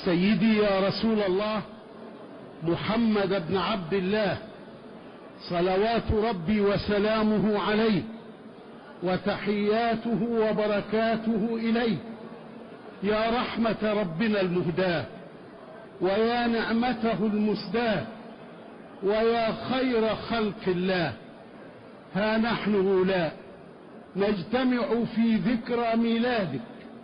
سيدي يا رسول الله محمد بن عبد الله صلوات ربي وسلامه عليه وتحياته وبركاته إليه، يا رحمة ربنا المهداة ويا نعمته المسداة ويا خير خلق الله. ها نحن هؤلاء نجتمع في ذكرى ميلادك،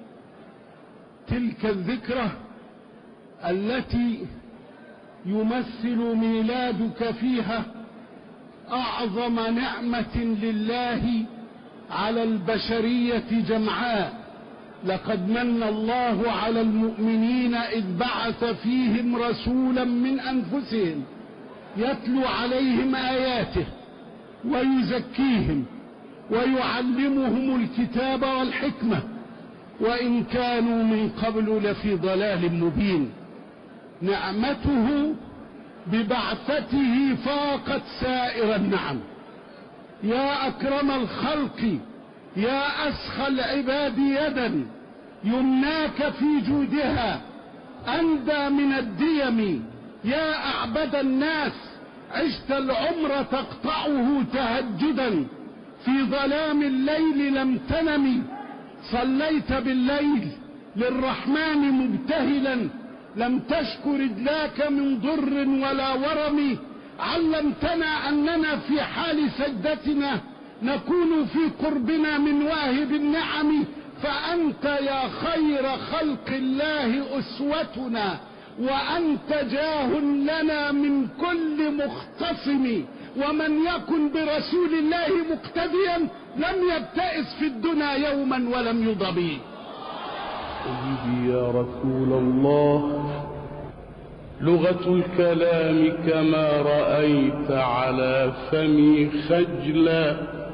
تلك الذكرى التي يمثل ميلادك فيها أعظم نعمة لله على البشرية جمعاء. لقد من الله على المؤمنين إذ بعث فيهم رسولا من أنفسهم يتلو عليهم آياته ويزكيهم ويعلمهم الكتاب والحكمة وإن كانوا من قبل لفي ضلال مبين. نعمته ببعثته فاقت سائر النعم. يا أكرم الخلق، يا أسخى العباد يدا، يمناك في جودها أندى من الديم. يا أعبد الناس، عشت العمر تقطعه تهجدا، في ظلام الليل لم تنم، صليت بالليل للرحمن مبتهلا، لم تشك رجلاك من ضر ولا ورم. علمتنا أننا في حال سجدتنا نكون في قربنا من واهب النعم، فأنت يا خير خلق الله أسوتنا، وأنت جاه لنا من كل مختصم. ومن يكن برسول الله مقتديا لم يبتئس في الدنيا يوما ولم يضبي. سيدي يا رسول الله، لغة الكلام كما رأيت على فمي خجلا،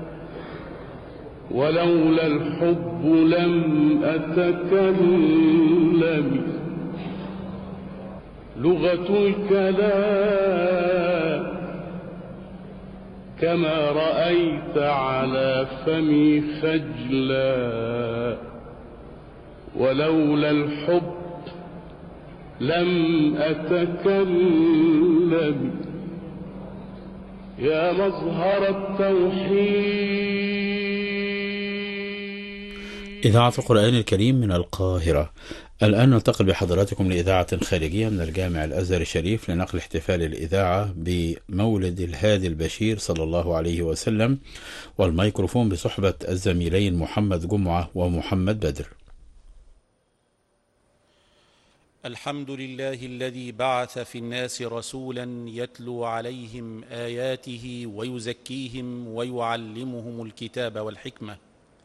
ولولا الحب لم أتكلم. لغة الكلام كما رأيت على فمي خجلا، ولولا الحب لم أتكلم. يا مظهر التوحيد. إذاعة القرآن الكريم من القاهرة. الآن ننتقل بحضراتكم لإذاعة خارجية من الجامع الأزهر الشريف لنقل احتفال الإذاعة بمولد الهادي البشير صلى الله عليه وسلم، والميكروفون بصحبة الزميلين محمد جمعة ومحمد بدر. الحمد لله الذي بعث في الناس رسولا يتلو عليهم آياته ويزكيهم ويعلمهم الكتاب والحكمة.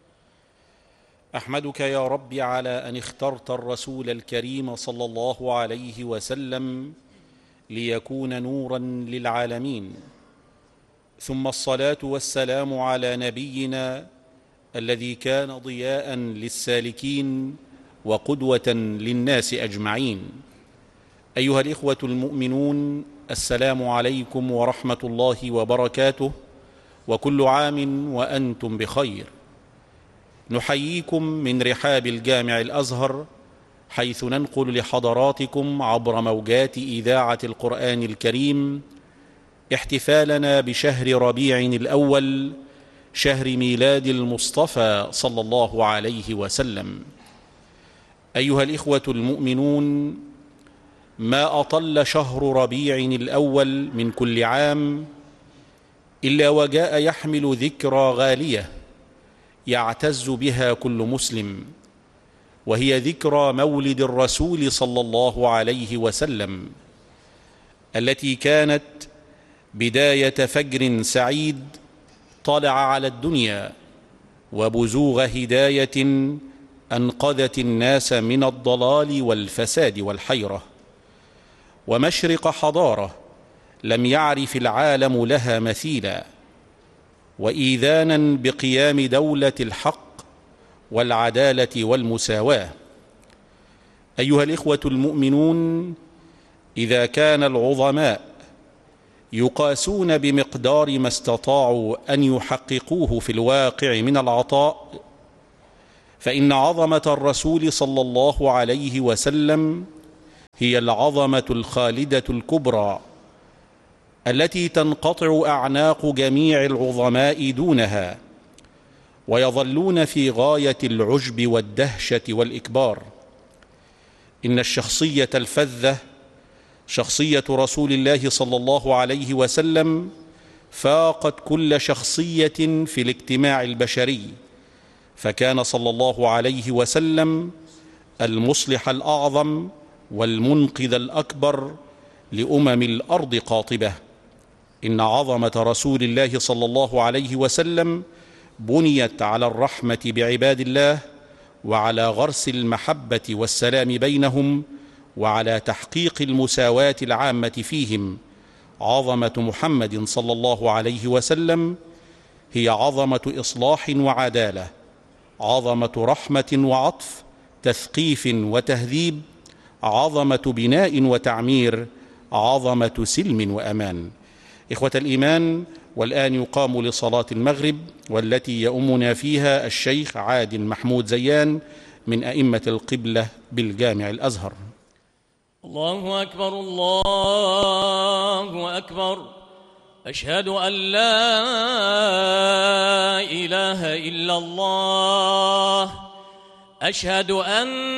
أحمدك يا رب على أن اخترت الرسول الكريم صلى الله عليه وسلم ليكون نورا للعالمين، ثم الصلاة والسلام على نبينا الذي كان ضياء للسالكين وقدوة للناس أجمعين. أيها الإخوة المؤمنون، السلام عليكم ورحمة الله وبركاته، وكل عام وأنتم بخير. نحييكم من رحاب الجامع الأزهر، حيث ننقل لحضراتكم عبر موجات إذاعة القرآن الكريم احتفالنا بشهر ربيع الأول، شهر ميلاد المصطفى صلى الله عليه وسلم. أيها الإخوة المؤمنون، ما أطل شهر ربيع الأول من كل عام إلا وجاء يحمل ذكرى غالية يعتز بها كل مسلم، وهي ذكرى مولد الرسول صلى الله عليه وسلم، التي كانت بداية فجر سعيد طلع على الدنيا، وبزوغ هداية أنقذت الناس من الضلال والفساد والحيرة، ومشرق حضارة لم يعرف العالم لها مثيلا، وإيذانا بقيام دولة الحق والعدالة والمساواة. أيها الإخوة المؤمنون، إذا كان العظماء يقاسون بمقدار ما استطاعوا أن يحققوه في الواقع من العطاء، فإن عظمة الرسول صلى الله عليه وسلم هي العظمة الخالدة الكبرى التي تنقطع أعناق جميع العظماء دونها، ويظلون في غاية العجب والدهشة والإكبار. إن الشخصية الفذة شخصية رسول الله صلى الله عليه وسلم فاقت كل شخصية في الاجتماع البشري، فكان صلى الله عليه وسلم المصلح الأعظم والمنقذ الأكبر لأمم الأرض قاطبة. إن عظمة رسول الله صلى الله عليه وسلم بنيت على الرحمة بعباد الله، وعلى غرس المحبة والسلام بينهم، وعلى تحقيق المساواة العامة فيهم. عظمة محمد صلى الله عليه وسلم هي عظمة إصلاح وعدالة، عظمة رحمة وعطف، تثقيف وتهذيب، عظمة بناء وتعمير، عظمة سلم وأمان. إخوة الإيمان، والآن يقام لصلاة المغرب، والتي يؤمنا فيها الشيخ عادل محمود زيان من أئمة القبلة بالجامع الأزهر. الله أكبر الله أكبر، أشهد أن لا إله إلا الله، أشهد أن